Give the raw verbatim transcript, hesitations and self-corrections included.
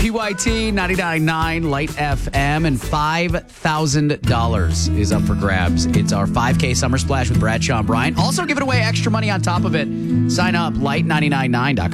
P Y T ninety-nine point nine Light F M, and five thousand dollars is up for grabs. It's our five K Summer Splash with Bradshaw and Brian. Also giving away extra money on top of it. Sign up, light nine nine nine dot com.